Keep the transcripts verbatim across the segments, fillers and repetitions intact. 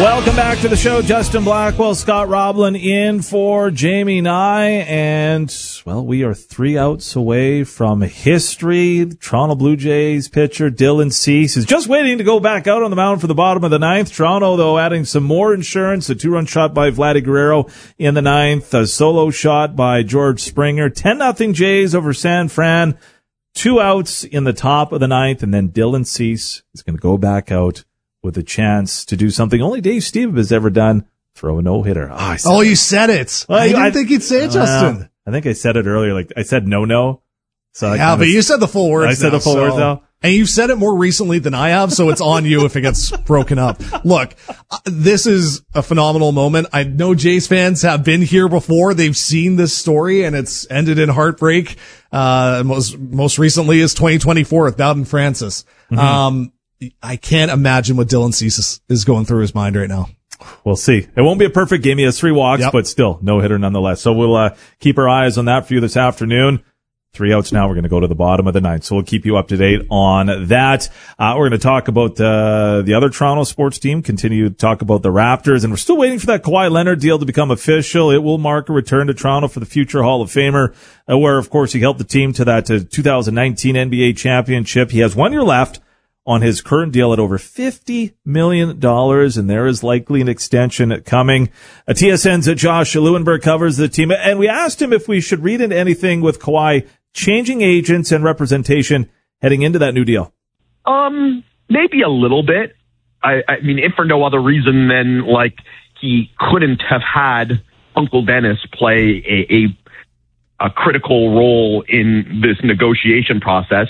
Welcome back to the show. Justin Blackwell, Scott Roblin in for Jamie Nye. And, well, we are three outs away from history. Toronto Blue Jays pitcher Dylan Cease is just waiting to go back out on the mound for the bottom of the ninth. Toronto, though, adding some more insurance. A two-run shot by Vladdy Guerrero in the ninth. A solo shot by George Springer. ten nothing Jays over San Fran. Two outs in the top of the ninth. And then Dylan Cease is going to go back out with a chance to do something only Dave Steve has ever done, throw a no-hitter. Oh, I oh you said it. Well, I didn't I, think you'd say it, Justin. Well, I think I said it earlier. Like I said no-no. So yeah, but you said the full words I said now, the full so. words now. And you've said it more recently than I have, so it's on you if it gets broken up. Look, this is a phenomenal moment. I know Jays fans have been here before. They've seen this story, and it's ended in heartbreak. Uh, most, most recently is twenty twenty-four with Bowden Francis. Mm-hmm. Um, I can't imagine what Dylan Cease is, is going through his mind right now. We'll see. It won't be a perfect game. He has three walks, yep. but still no hitter nonetheless. So we'll uh, keep our eyes on that for you this afternoon. Three outs now. We're going to go to the bottom of the ninth. So we'll keep you up to date on that. Uh, we're going to talk about uh, the other Toronto sports team, continue to talk about the Raptors, and we're still waiting for that Kawhi Leonard deal to become official. It will mark a return to Toronto for the future Hall of Famer, uh, where, of course, he helped the team to that uh, two thousand nineteen N B A championship. He has one year left on his current deal at over fifty million dollars, and there is likely an extension coming. Uh, T S N's uh, Josh Lewenberg covers the team, and we asked him if we should read into anything with Kawhi changing agents and representation heading into that new deal. Um, maybe a little bit. I, I mean, if for no other reason than, like, he couldn't have had Uncle Dennis play a, a, a critical role in this negotiation process.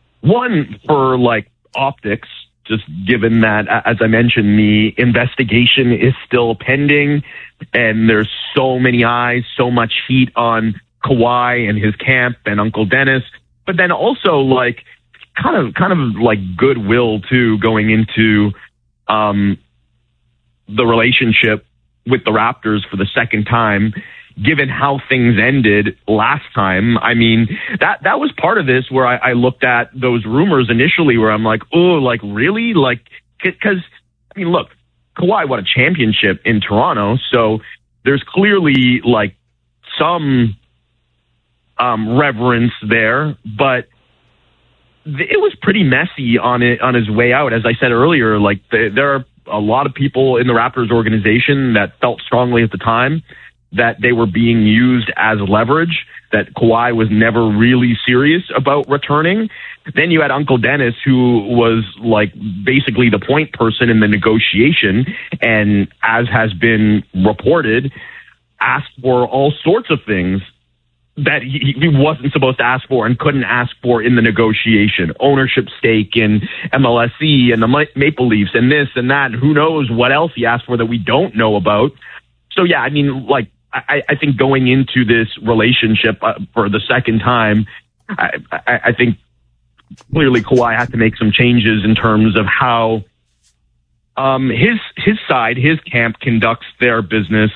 One, for, like, optics, just given that, as I mentioned, the investigation is still pending and there's so many eyes, so much heat on Kawhi and his camp and Uncle Dennis, but then also like kind of, kind of like goodwill too, going into, um, the relationship with the Raptors for the second time, given how things ended last time. I mean, that, that was part of this where I, I looked at those rumors initially where I'm like, oh, like really? Like, cause I mean, look, Kawhi won a championship in Toronto. So there's clearly like some, um, reverence there, but th- it was pretty messy on it, on his way out. As I said earlier, like the, there are a lot of people in the Raptors organization that felt strongly at the time that they were being used as leverage, that Kawhi was never really serious about returning. Then you had Uncle Dennis, who was like basically the point person in the negotiation, and as has been reported, asked for all sorts of things that he, he wasn't supposed to ask for and couldn't ask for in the negotiation. Ownership stake in M L S E and the Maple Leafs and this and that. And who knows what else he asked for that we don't know about. So, yeah, I mean, like, I, I think going into this relationship uh, for the second time, I, I, I think clearly Kawhi had to make some changes in terms of how um, his his side, his camp conducts their business,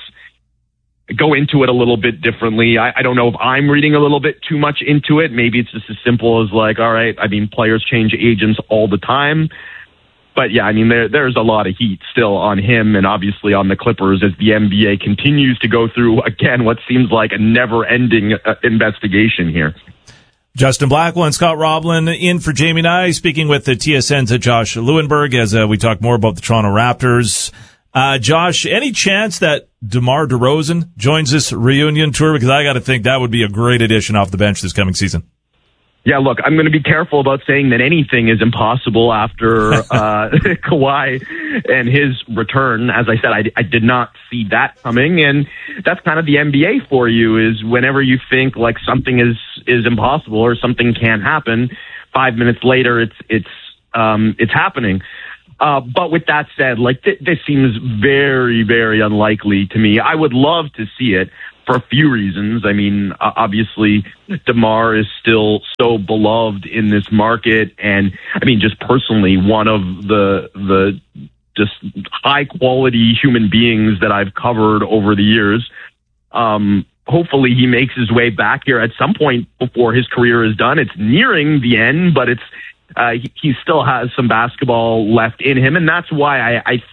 go into it a little bit differently. I, I don't know if I'm reading a little bit too much into it. Maybe it's just as simple as like, all right, I mean, players change agents all the time. But yeah, I mean, there, there's a lot of heat still on him and obviously on the Clippers as the N B A continues to go through, again, what seems like a never-ending uh, investigation here. Justin Blackwell and Scott Roblin in for Jamie Nye, speaking with the T S N's Josh Lewenberg as uh, we talk more about the Toronto Raptors. Uh, Josh, any chance that DeMar DeRozan joins this reunion tour? Because I got to think that would be a great addition off the bench this coming season. Yeah, look, I'm going to be careful about saying that anything is impossible after uh, Kawhi and his return. As I said, I, I did not see that coming, and that's kind of the N B A for you, is whenever you think like something is, is impossible or something can't happen, five minutes later it's it's um, it's happening. Uh, but with that said, like th- this seems very, very unlikely to me. I would love to see it for a few reasons. I mean, uh, obviously, DeMar is still so beloved in this market, and I mean, just personally, one of the the just high quality human beings that I've covered over the years. Um, hopefully, he makes his way back here at some point before his career is done. It's nearing the end, but it's uh, he, he still has some basketball left in him, and that's why I, I think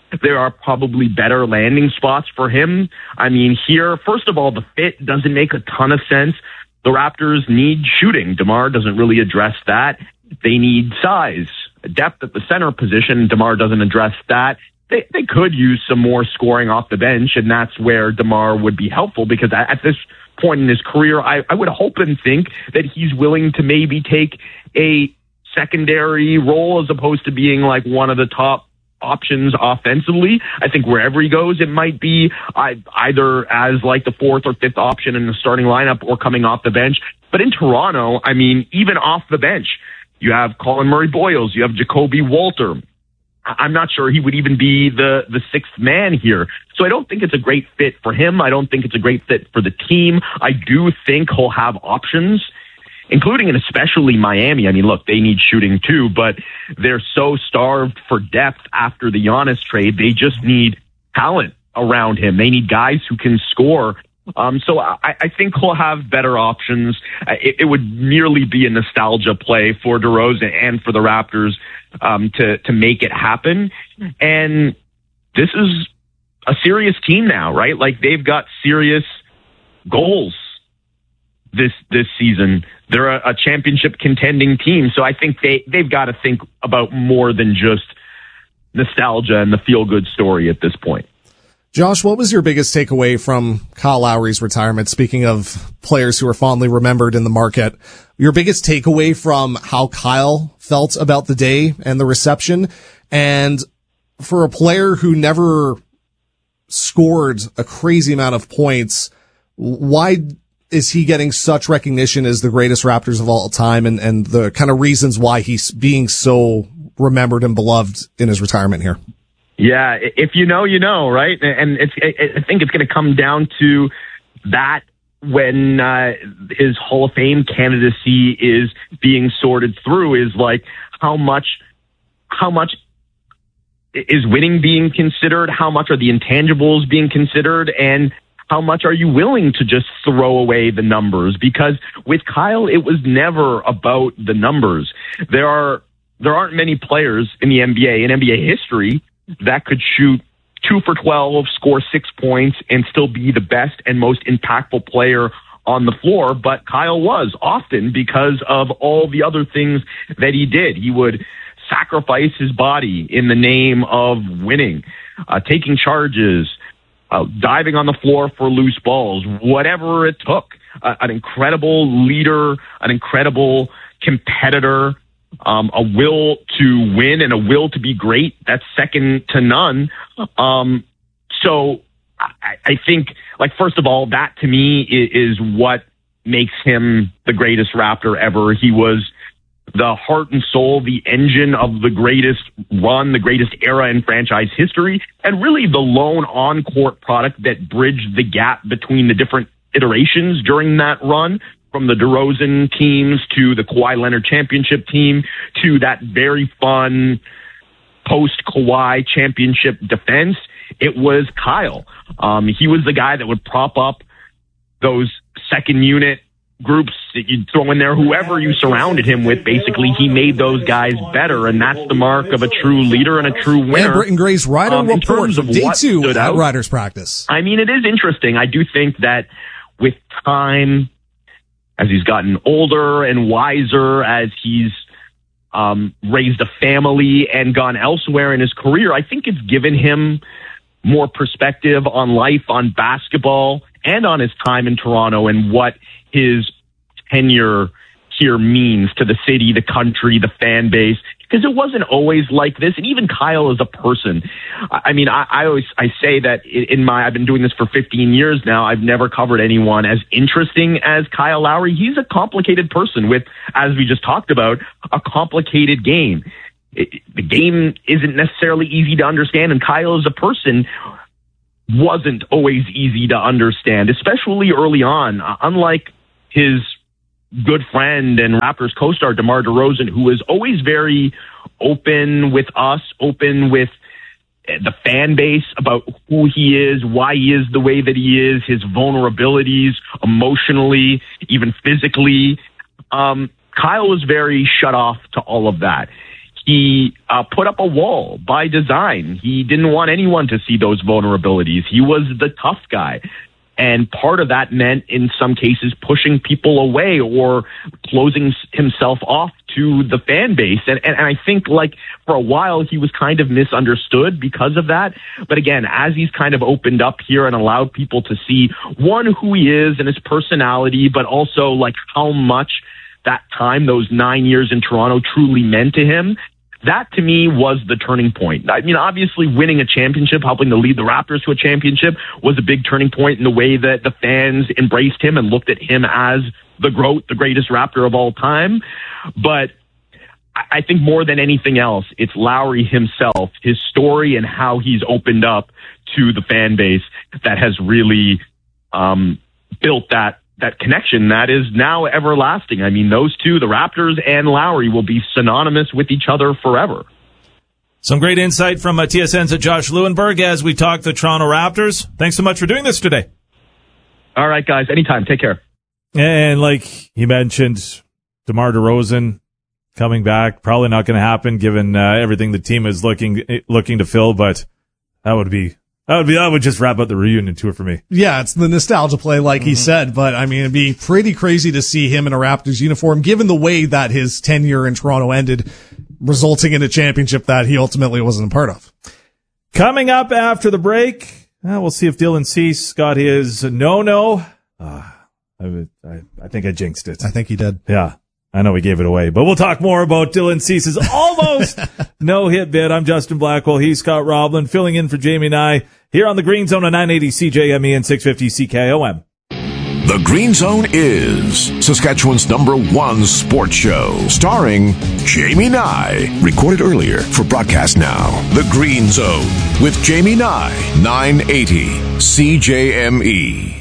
there are probably better landing spots for him. I mean, here, first of all, the fit doesn't make a ton of sense. The Raptors need shooting. DeMar doesn't really address that. They need size, depth at the center position. DeMar doesn't address that. They they could use some more scoring off the bench, and that's where DeMar would be helpful, because at this point in his career, I, I would hope and think that he's willing to maybe take a secondary role as opposed to being like one of the top options offensively. I think wherever he goes, it might be either as like the fourth or fifth option in the starting lineup or coming off the bench. But in Toronto, I mean, even off the bench, you have Colin Murray-Boyles, you have Jacoby Walter. I'm not sure he would even be the, the sixth man here. So I don't think it's a great fit for him. I don't think it's a great fit for the team. I do think he'll have options, including and especially Miami. I mean, look, they need shooting too, but they're so starved for depth after the Giannis trade. They just need talent around him. They need guys who can score. Um, so I, I think he'll have better options. It, it would merely be a nostalgia play for DeRozan and for the Raptors um, to to make it happen. And this is a serious team now, right? Like, they've got serious goals this this season. They're a, a championship contending team, so I think they they've got to think about more than just nostalgia and the feel good story at this point. Josh, what was your biggest takeaway from Kyle Lowry's retirement? Speaking of players who are fondly remembered in the market, your biggest takeaway from how Kyle felt about the day and the reception, and for a player who never scored a crazy amount of points, why is he getting such recognition as the greatest Raptors of all time, and, and the kind of reasons why he's being so remembered and beloved in his retirement here? Yeah, if you know, you know, right? And it's, I think it's going to come down to that when uh, his Hall of Fame candidacy is being sorted through, is like how much, how much is winning being considered? How much are the intangibles being considered? And how much are you willing to just throw away the numbers? Because with Kyle, it was never about the numbers. There are, there aren't many players in the N B A, in N B A history, that could shoot two for twelve, score six points, and still be the best and most impactful player on the floor. But Kyle was, often because of all the other things that he did. He would sacrifice his body in the name of winning, uh, taking charges, uh, diving on the floor for loose balls, whatever it took. Uh, an incredible leader, an incredible competitor, Um, a will to win and a will to be great. That's second to none. Um, so I, I think, like, first of all, that to me is, is what makes him the greatest Raptor ever. He was the heart and soul, the engine of the greatest run, the greatest era in franchise history, and really the lone on-court product that bridged the gap between the different iterations during that run. From the DeRozan teams to the Kawhi Leonard championship team to that very fun post-Kawhi championship defense, it was Kyle. Um, he was the guy that would prop up those second unit groups that you'd throw in there. Whoever you surrounded him with, basically, he made those guys better, and that's the mark of a true leader and a true winner. And Britton Gray's Rider um, report of day two at out, Riders practice. I mean, it is interesting. I do think that with time, as he's gotten older and wiser, as he's um, raised a family and gone elsewhere in his career, I think it's given him more perspective on life, on basketball, and on his time in Toronto and what his tenure here means to the city, the country, the fan base. Because it wasn't always like this. And even Kyle as a person, I mean, I, I always, I say that in my, I've been doing this for fifteen years now. I've never covered anyone as interesting as Kyle Lowry. He's a complicated person with, as we just talked about, a complicated game. It, the game isn't necessarily easy to understand. And Kyle as a person wasn't always easy to understand, especially early on. Uh, unlike his good friend and Raptors co-star DeMar DeRozan, who is always very open with us, open with the fan base about who he is, why he is the way that he is, his vulnerabilities emotionally, even physically. Um, Kyle was very shut off to all of that. He uh, put up a wall by design. He didn't want anyone to see those vulnerabilities. He was the tough guy. And part of that meant, in some cases, pushing people away or closing himself off to the fan base. And, and, and I think, like, for a while, he was kind of misunderstood because of that. But again, as he's kind of opened up here and allowed people to see, one, who he is and his personality, but also, like, how much that time, those nine years in Toronto, truly meant to him. That, to me, was the turning point. I mean, obviously, winning a championship, helping to lead the Raptors to a championship, was a big turning point in the way that the fans embraced him and looked at him as the GOAT, the greatest Raptor of all time. But I think more than anything else, it's Lowry himself, his story, and how he's opened up to the fan base that has really um, built that that connection that is now everlasting. I mean, those two, the Raptors and Lowry, will be synonymous with each other forever. Some great insight from uh, T S N's Josh Lewenberg as we talk the Toronto Raptors. Thanks so much for doing this today. All right, guys. Anytime. Take care. And like he mentioned, DeMar DeRozan coming back, probably not going to happen given uh, everything the team is looking looking to fill, but that would be That would be, that would just wrap up the reunion tour for me. Yeah, it's the nostalgia play, like mm-hmm. he said, but I mean, it'd be pretty crazy to see him in a Raptors uniform, given the way that his tenure in Toronto ended, resulting in a championship that he ultimately wasn't a part of. Coming up after the break, uh, we'll see if Dylan Cease got his no-no. Uh, I, I, I think I jinxed it. I think he did. Yeah. I know we gave it away, but we'll talk more about Dylan Cease's almost no-hit bid. I'm Justin Blackwell. He's Scott Roblin, filling in for Jamie and I here on the Green Zone on nine eighty C J M E and six fifty C K O M. The Green Zone is Saskatchewan's number one sports show, starring Jamie Nye. Recorded earlier for broadcast now. The Green Zone with Jamie Nye, nine eighty C J M E.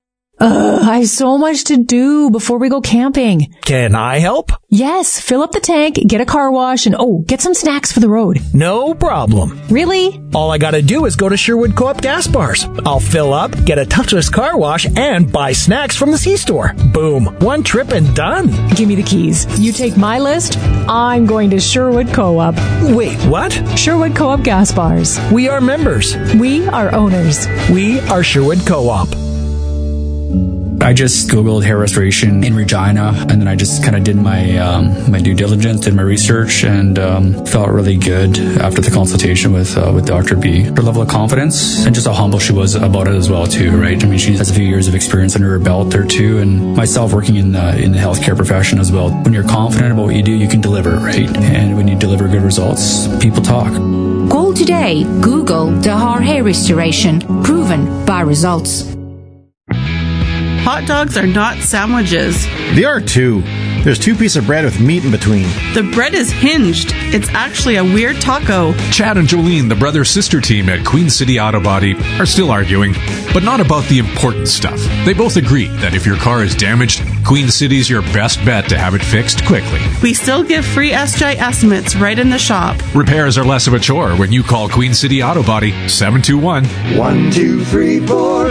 Uh, I have so much to do before we go camping. Can I help? Yes, fill up the tank, get a car wash, and oh, get some snacks for the road. No problem. Really? All I gotta do is go to Sherwood Co-op gas bars. I'll fill up, get a touchless car wash, and buy snacks from the C-store. Boom. One trip and done. Give me the keys. You take my list, I'm going to Sherwood Co-op. Wait, what? Sherwood Co-op gas bars. We are members. We are owners. We are Sherwood Co-op. I just Googled hair restoration in Regina, and then I just kind of did my um, my due diligence, did my research, and um, felt really good after the consultation with uh, with Doctor B. Her level of confidence and just how humble she was about it as well, too, right? I mean, she has a few years of experience under her belt there, too, and myself working in the, in the healthcare profession as well. When you're confident about what you do, you can deliver, right? And when you deliver good results, people talk. Call today. Google Dahar Hair Restoration. Proven by results. Hot dogs are not sandwiches. They are too. There's two pieces of bread with meat in between. The bread is hinged. It's actually a weird taco. Chad and Jolene, the brother-sister team at Queen City Auto Body, are still arguing, but not about the important stuff. They both agree that if your car is damaged, Queen City's your best bet to have it fixed quickly. We still give free S G I estimates right in the shop. Repairs are less of a chore when you call Queen City Auto Body, seven two one, one two three four.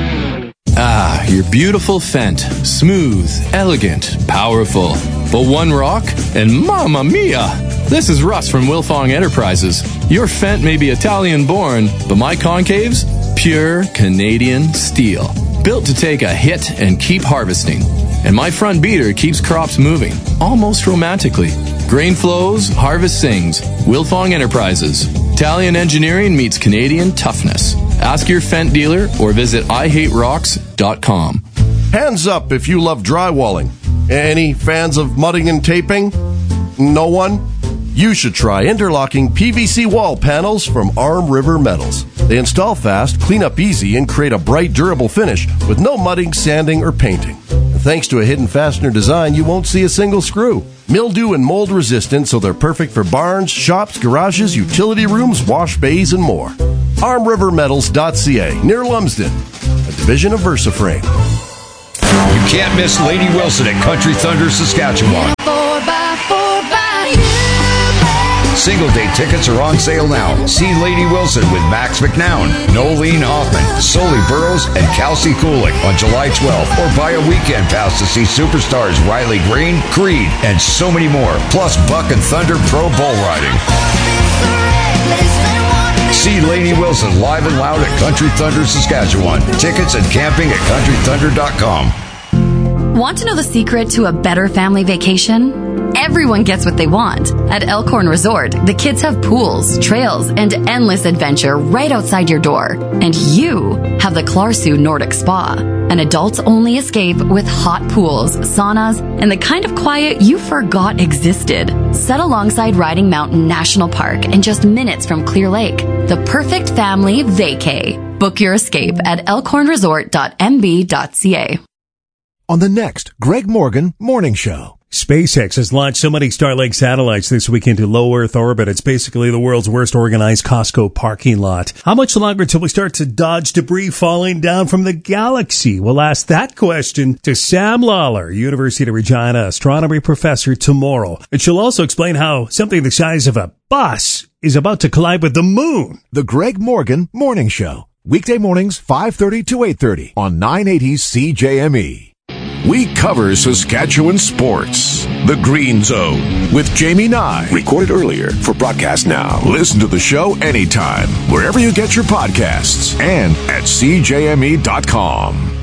Ah, your beautiful Fendt. Smooth, elegant, powerful. But one rock, and mamma mia! This is Russ from Wilfong Enterprises. Your Fendt may be Italian-born, but my concaves? Pure Canadian steel. Built to take a hit and keep harvesting. And my front beater keeps crops moving, almost romantically. Grain flows, harvest sings. Wilfong Enterprises. Italian engineering meets Canadian toughness. Ask your Fendt dealer or visit I hate rocks dot com. Hands up if you love drywalling. Any fans of mudding and taping? No one? You should try interlocking P V C wall panels from Arm River Metals. They install fast, clean up easy, and create a bright, durable finish with no mudding, sanding, or painting. And thanks to a hidden fastener design, you won't see a single screw. Mildew and mold resistant, so they're perfect for barns, shops, garages, utility rooms, wash bays, and more. arm river metals dot c a, near Lumsden, a division of VersaFrame. You can't miss Lady Wilson at Country Thunder, Saskatchewan. Four by four by you, Single-day tickets are on sale now. See Lady Wilson with Max McNown, Nolene Hoffman, Sully Burrows, and Kelsey Kulik on July twelfth. Or buy a weekend pass to see superstars Riley Green, Creed, and so many more. Plus Buck and Thunder Pro Bull Riding. See Lainey Wilson live and loud at Country Thunder, Saskatchewan. Tickets and camping at country thunder dot com. Want to know the secret to a better family vacation? Everyone gets what they want. At Elkhorn Resort, the kids have pools, trails, and endless adventure right outside your door. And you have the Clarsu Nordic Spa, an adults-only escape with hot pools, saunas, and the kind of quiet you forgot existed. Set alongside Riding Mountain National Park and just minutes from Clear Lake. The perfect family vacay. Book your escape at elkhorn resort dot m b dot c a. On the next Greg Morgan Morning Show. SpaceX has launched so many Starlink satellites this week into low Earth orbit. It's basically the world's worst organized Costco parking lot. How much longer until we start to dodge debris falling down from the galaxy? We'll ask that question to Sam Lawler, University of Regina astronomy professor, tomorrow. And she'll also explain how something the size of a bus is about to collide with the moon. The Greg Morgan Morning Show. Weekday mornings, five thirty to eight thirty on nine eighty C J M E. We cover Saskatchewan sports. The Green Zone with Jamie Nye. Recorded earlier for broadcast now. Listen to the show anytime, wherever you get your podcasts, and at c j m e dot com.